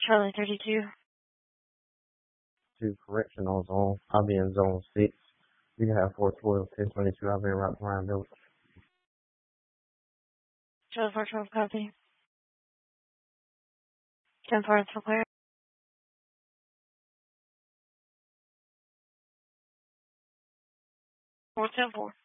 Charlie 32. To correctional zone. I'll be in zone 6. You can have 412, 1022. I'll be in Rock Ryan Village. Charlie 412, copy. 10-4, it's clear. 410-4.